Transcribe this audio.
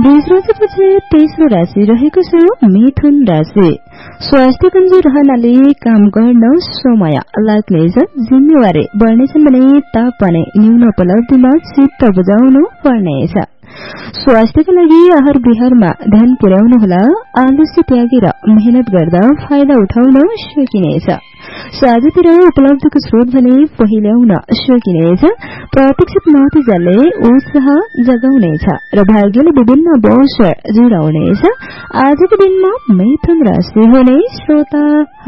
वृष राशिपछि तेस्रो राशि रहेको छ मिथुन राशि। स्वास्थ्य कमजोर रहनाले काम गर्न समय लाग्नेछ। जिम्मेवारी बढ्नेछन् भने तापनि न्यून उपलब्धिमा चित्त बुझाउनु पर्नेछ। स्वास्थ्यका लागि आहार विहारमा ध्यान पुर्याउनुहोला। आलस्य त्यागेर मेहनत गर्दा फाइदा उठाउन सकिनेछ। साझेतिर उपलब्धिको स्रोत भने पहिल्याउन सकिनेछ। प्रतीक्षित नतिजाले उत्साह जगाउनेछ र भाग्यले विभिन्न अवसर जुराउनेछ। आजको दिनमा मिथुन राशि हुने श्रोता